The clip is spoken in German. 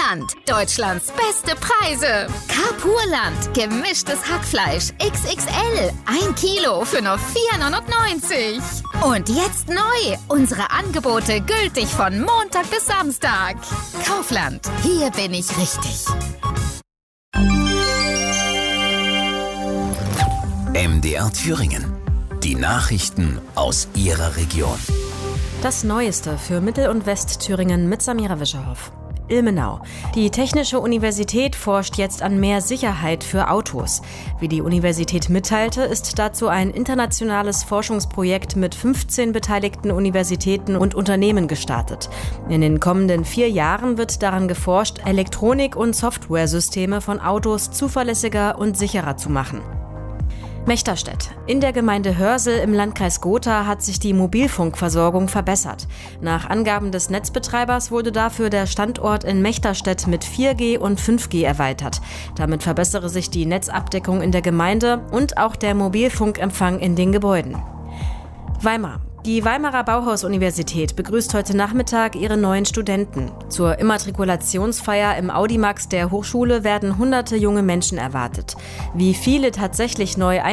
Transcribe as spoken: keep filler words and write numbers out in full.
Carpurland, Deutschlands beste Preise. Carpurland, gemischtes Hackfleisch X X L, ein Kilo für nur vier neunundneunzig. Und jetzt neu, unsere Angebote gültig von Montag bis Samstag. Kaufland, hier bin ich richtig. M D R Thüringen. Die Nachrichten aus Ihrer Region. Das Neueste für Mittel- und Westthüringen mit Samira Wischerhoff. Ilmenau. Die Technische Universität forscht jetzt an mehr Sicherheit für Autos. Wie die Universität mitteilte, ist dazu ein internationales Forschungsprojekt mit fünfzehn beteiligten Universitäten und Unternehmen gestartet. In den kommenden vier Jahren wird daran geforscht, Elektronik- und Softwaresysteme von Autos zuverlässiger und sicherer zu machen. Mechterstedt. In der Gemeinde Hörsel im Landkreis Gotha hat sich die Mobilfunkversorgung verbessert. Nach Angaben des Netzbetreibers wurde dafür der Standort in Mechterstedt mit vier G und fünf G erweitert. Damit verbessere sich die Netzabdeckung in der Gemeinde und auch der Mobilfunkempfang in den Gebäuden. Weimar. Die Weimarer Bauhaus-Universität begrüßt heute Nachmittag ihre neuen Studenten. Zur Immatrikulationsfeier im Audimax der Hochschule werden hunderte junge Menschen erwartet. Wie viele tatsächlich neu